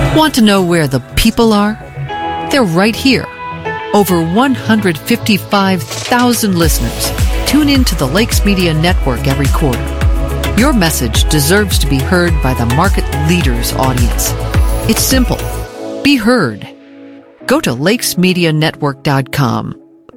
Want to know where the people are? They're right here. Over 155,000 listeners tune into the Lakes Media Network every quarter. Your message deserves to be heard by the market leader's audience. It's simple. Be heard. Go to lakesmedianetwork.com.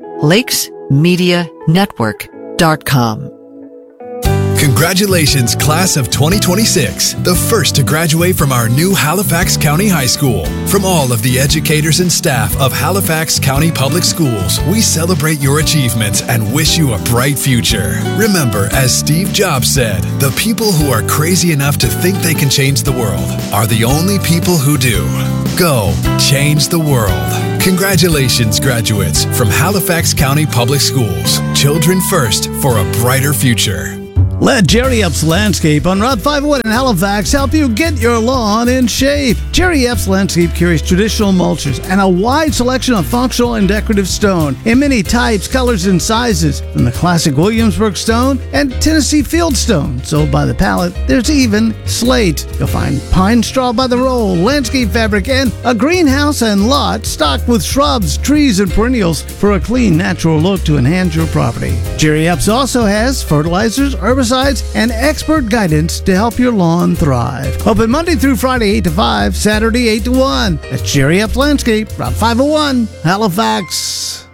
lakesmedianetwork.com. Congratulations, class of 2026, the first to graduate from our new Halifax County High School. From all of the educators and staff of Halifax County Public Schools, we celebrate your achievements and wish you a bright future. Remember, as Steve Jobs said, the people who are crazy enough to think they can change the world are the only people who do. Go change the world. Congratulations, graduates from Halifax County Public Schools. Children first for a brighter future. Let Jerry Epps Landscape on Route 501 in Halifax help you get your lawn in shape. Jerry Epps Landscape carries traditional mulches and a wide selection of functional and decorative stone in many types, colors, and sizes, from the classic Williamsburg stone and Tennessee fieldstone. Sold by the pallet, there's even slate. You'll find pine straw by the roll, landscape fabric, and a greenhouse and lot stocked with shrubs, trees, and perennials for a clean, natural look to enhance your property. Jerry Epps also has fertilizers, herbicides, and expert guidance to help your lawn thrive. Open Monday through Friday 8 to 5, Saturday 8 to 1. That's Jerry Epps Landscape, Route 501, Halifax.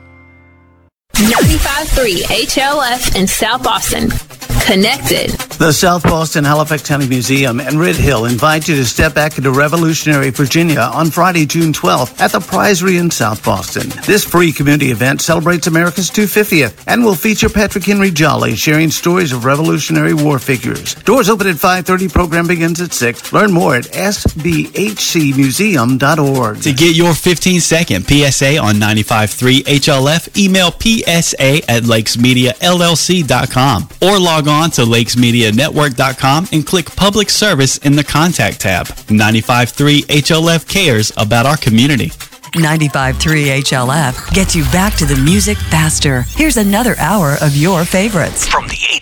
95.3 HLF in South Boston. Connected. The South Boston Halifax County Museum and Red Hill invite you to step back into revolutionary Virginia on Friday, June 12th at the Prizery in South Boston. This free community event celebrates America's 250th and will feature Patrick Henry Jolly sharing stories of Revolutionary War figures. Doors open at 5:30. Program begins at 6. Learn more at sbhcmuseum.org. To get your 15-second PSA on 95.3 HLF, email psa@lakesmediallc.com or log on to lakesmedianetwork.com and click Public Service in the Contact tab. 95.3 HLF cares about our community. 95.3 HLF gets you back to the music faster. Here's another hour of your favorites. From